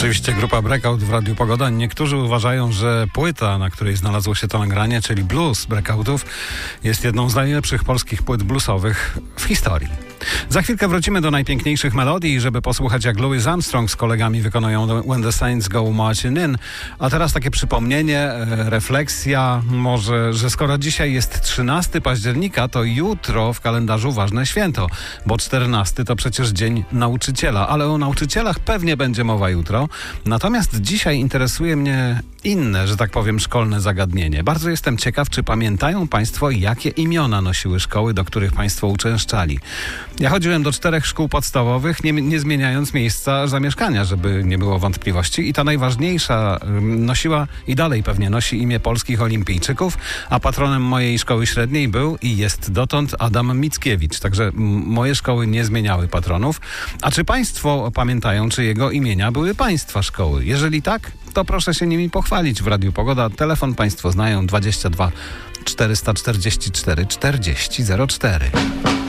Oczywiście grupa Breakout w Radiu Pogoda. Niektórzy uważają, że płyta, na której znalazło się to nagranie, czyli blues Breakoutów, jest jedną z najlepszych polskich płyt bluesowych w historii. Za chwilkę wrócimy do najpiękniejszych melodii, żeby posłuchać, jak Louis Armstrong z kolegami wykonują When the Saints Go Marching In. A teraz takie przypomnienie, refleksja może, że skoro dzisiaj jest 13 października, to jutro w kalendarzu ważne święto, bo 14 to przecież Dzień Nauczyciela, ale o nauczycielach pewnie będzie mowa jutro. Natomiast dzisiaj interesuje mnie inne, że tak powiem, szkolne zagadnienie. Bardzo jestem ciekaw, czy pamiętają Państwo, jakie imiona nosiły szkoły, do których Państwo uczęszczali. Ja chodziłem do 4 szkół podstawowych, nie zmieniając miejsca zamieszkania, żeby nie było wątpliwości. I ta najważniejsza nosiła i dalej pewnie nosi imię polskich olimpijczyków, a patronem mojej szkoły średniej był i jest dotąd Adam Mickiewicz. Także moje szkoły nie zmieniały patronów. A czy Państwo pamiętają, czy jego imienia były Państwa szkoły? Jeżeli tak, to proszę się nimi pochwalić w Radiu Pogoda. Telefon Państwo znają 22 444 40 04.